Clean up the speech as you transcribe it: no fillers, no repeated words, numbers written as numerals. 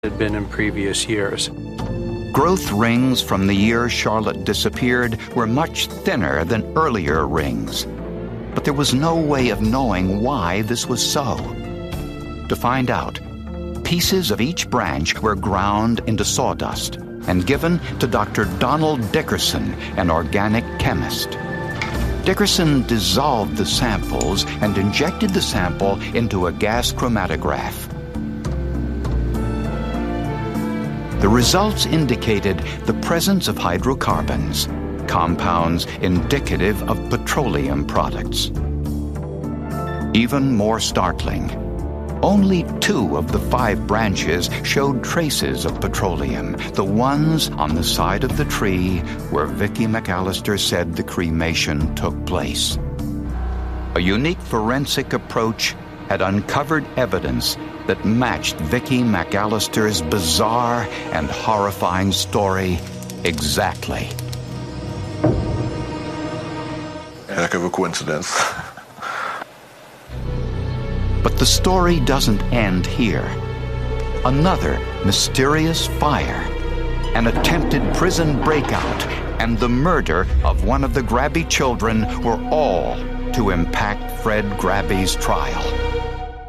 had been in previous years. Growth rings from the year Charlotte disappeared were much thinner than earlier rings. But there was no way of knowing why this was so. To find out, pieces of each branch were ground into sawdust and given to Dr. Donald Dickerson, an organic chemist. Dickerson dissolved the samples and injected the sample into a gas chromatograph. The results indicated the presence of hydrocarbons, compounds indicative of petroleum products. Even more startling, only 2 of the 5 branches showed traces of petroleum, the ones on the side of the tree where Vicki McAllister said the cremation took place. A unique forensic approach had uncovered evidence that matched Vicki McAllister's bizarre and horrifying story exactly. Heck of a coincidence. But the story doesn't end here. Another mysterious fire, an attempted prison breakout, and the murder of one of the Grabby children were all to impact Fred Grabby's trial.